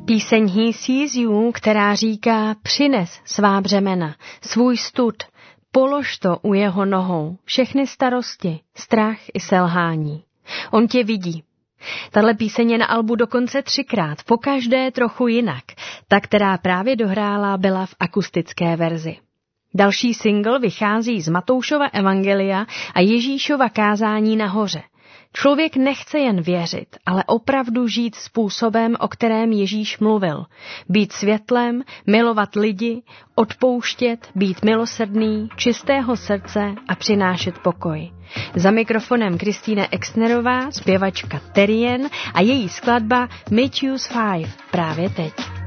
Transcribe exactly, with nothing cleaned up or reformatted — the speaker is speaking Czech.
Píseň He Sees You, která říká: přines svá břemena, svůj stud, polož to u jeho nohou, všechny starosti, strach i selhání. On tě vidí. Tahle píseň je na albu dokonce třikrát, pokaždé trochu jinak. Ta, která právě dohrála, byla v akustické verzi. Další singl vychází z Matoušova evangelia a Ježíšova kázání nahoře. Člověk nechce jen věřit, ale opravdu žít způsobem, o kterém Ježíš mluvil. Být světlem, milovat lidi, odpouštět, být milosrdný, čistého srdce a přinášet pokoj. Za mikrofonem Kristýna Exnerová, zpěvačka Terrien a její skladba Matthews pět právě teď.